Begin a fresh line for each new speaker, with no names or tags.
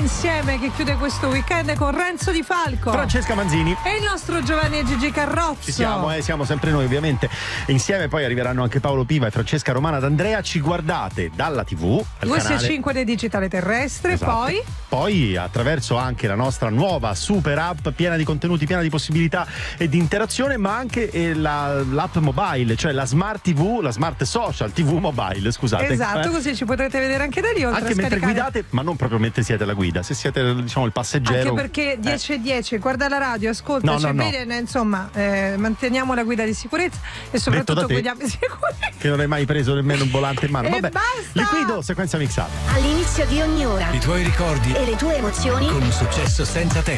insieme che chiude questo weekend con Renzo Di Falco,
Francesca Manzini
e il nostro Giovanni e Gigi Carrozzo.
Ci siamo sempre noi ovviamente insieme. Poi arriveranno anche Paolo Piva e Francesca Romana D'Andrea. Ci guardate dalla TV
265 del digitale terrestre.
Esatto. Poi attraverso anche la nostra nuova super app piena di contenuti, piena di possibilità e di interazione, ma anche l'app mobile, cioè la smart TV, la smart social TV mobile, scusate.
Esatto, così ci potrete vedere anche da lì, oltre
anche
a
mentre
scaricare...
guidate, ma non proprio mentre siete alla guida, se siete diciamo il passeggero.
Anche perché 10-10, guarda la radio, ascolta,
No.
bene, insomma, manteniamo la guida di sicurezza e soprattutto guidiamo in sicurezza.
Che non hai mai preso nemmeno un volante in mano.
E
Vabbè,
basta!
Liquido, sequenza mixata.
All'inizio di ogni ora
I tuoi ricordi
e le tue emozioni
con un successo senza tempo.